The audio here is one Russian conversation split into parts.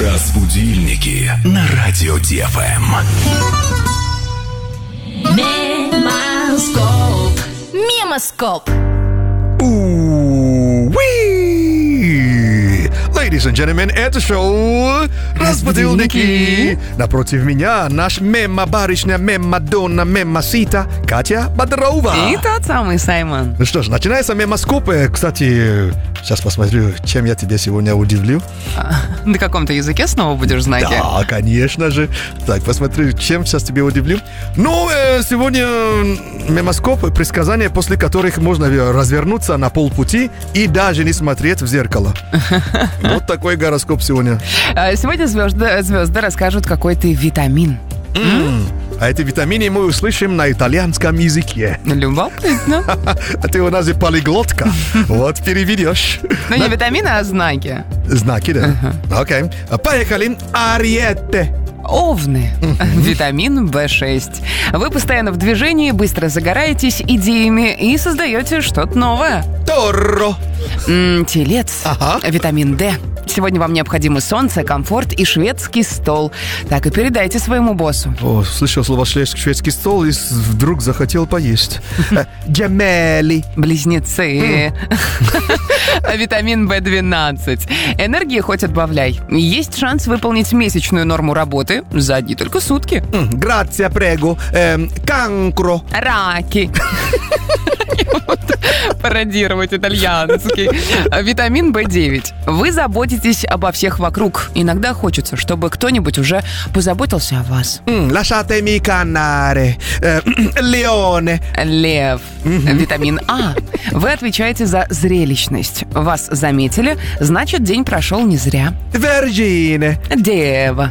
Разбудильники на радио ДФМ. Мемоскоп. Мемоскоп. Ladies and gentlemen, это шоу «Разбудильники». Напротив меня наш мема-барышня, мема-донна, мема-сита Катя Бодрова. И тот самый Саймон. Ну что ж, начинается мемоскоп. Кстати, сейчас посмотрю, чем я тебя сегодня удивлю. На каком-то языке снова будешь знать? Да, конечно же. Так, посмотрю, чем сейчас тебя удивлю. Ну, сегодня мемоскоп, предсказания, после которых можно развернуться на полпути и даже не смотреть в зеркало. Вот такой гороскоп сегодня. Сегодня звезды расскажут, какой ты витамин. А эти витамины мы услышим на итальянском языке. Любопытно. А ты у нас и полиглотка. Вот переведешь. Ну, не витамины, а знаки. Знаки, да? Окей. Поехали. Ариетте. Овны. Витамин В6. Вы постоянно в движении, быстро загораетесь идеями и создаете что-то новое. Торро. Телец. Ага. Витамин D. Сегодня вам необходимо солнце, комфорт и шведский стол. Так и передайте своему боссу. О, слышал слово шведский стол и вдруг захотел поесть. Джемели. Близнецы. Витамин В12. Энергии хоть отбавляй. Есть шанс выполнить месячную норму работы за одни только сутки. Грация, прего. Канкро. Раки. Пародировать итальянский. Витамин В9. Вы заботитесь обо всех вокруг. Иногда хочется, чтобы кто-нибудь уже позаботился о вас. Lasciatemi cannare. Леоне. Лев. Витамин А. Вы отвечаете за зрелищность. Вас заметили, значит, день прошел не зря. Верджине. Дева.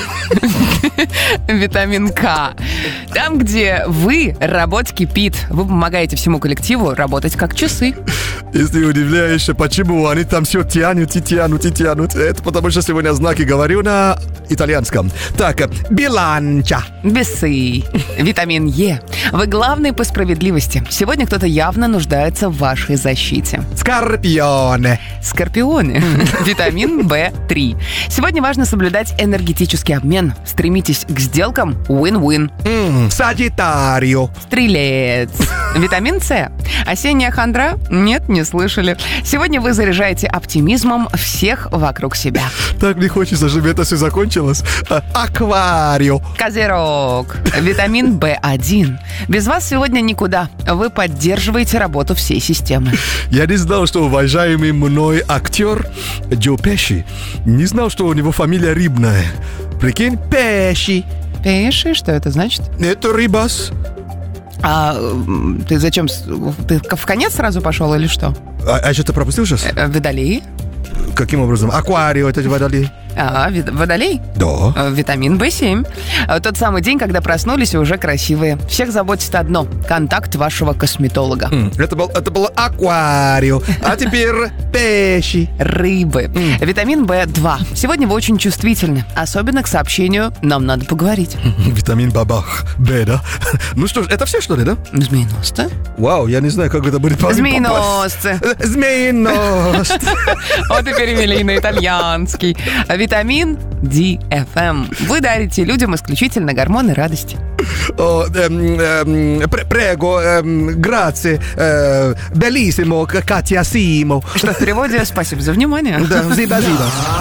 Витамин К. Там, где вы, работа кипит. Вы помогаете всему коллективу работать как часы. Если удивляешься, почему они там все тянут и тянут и тянут, это потому что сегодня знаки говорю на итальянском. Так, биланча. Весы. Витамин Е. Вы главный по справедливости. Сегодня кто-то явно нуждается в вашей защите. Скорпионе. Скорпионы. Витамин В3. Сегодня важно соблюдать энергетический обмен. Стремитесь к сделкам win-win. Сагитарио. Стрелец. Витамин С. Осенняя хандра? Нет, не слышали. Сегодня вы заряжаете оптимизмом всех вокруг себя. Так не хочется, чтобы это все закончилось. Акварио. Козерог. Витамин В1. Без вас сегодня никуда. Вы поддерживаете работу всей системы. Я не знал, что уважаемый мной актер Джо Пеши, не знал, что у него фамилия рыбная. Прикинь, Пеши. Пеши? Что это значит? Это рыбас. А ты зачем? Ты в конец сразу пошел или что? А что ты пропустил сейчас? Водолей. Каким образом? Акварио, это же водолей. Водолей? Да. Витамин В7. Тот самый день, когда проснулись и уже красивые. Всех заботит одно – контакт вашего косметолога. Это было акварио. А теперь пеши. Рыбы. Витамин В2. Сегодня вы очень чувствительны. Особенно к сообщению «нам надо поговорить». Витамин бабах. Б, да? Ну что ж, это все, что ли, да? Змееносцы. Вау, я не знаю, как это будет по-русски. Змееносцы. Змееносцы. Вот и перевели на итальянский. Витамин DFM. Вы дарите людям исключительно гормоны радости. Прего, грации, белиссимо, Катя Симо. Что в переводе «спасибо за внимание». Да, зиба-зиба.